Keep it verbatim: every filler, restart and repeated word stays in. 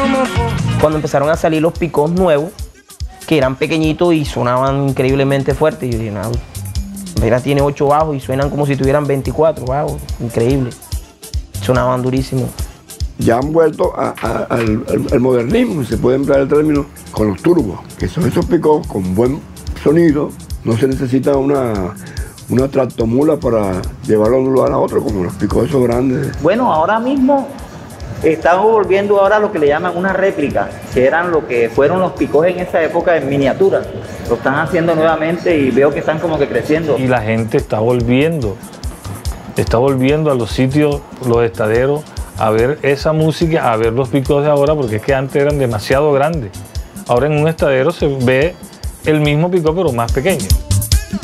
Cuando empezaron a salir los picos nuevos, que eran pequeñitos y sonaban increíblemente fuertes, yo dije, no, mira, tiene ocho bajos y suenan como si tuvieran veinticuatro bajos, increíble. Sonaban durísimos. Ya han vuelto a, a, al, al modernismo, se puede emplear el término, con los turbos, que son esos picos con buen sonido, no se necesita una, una tractomula para llevarlo de un lugar a otro, como los picos esos grandes. Bueno, ahora mismo estamos volviendo ahora a lo que le llaman una réplica, que eran lo que fueron los picos en esa época en miniatura. Lo están haciendo nuevamente y veo que están como que creciendo. Y la gente está volviendo, está volviendo a los sitios, los estaderos, a ver esa música, a ver los picos de ahora, porque es que antes eran demasiado grandes. Ahora en un estadero se ve el mismo pico, pero más pequeño.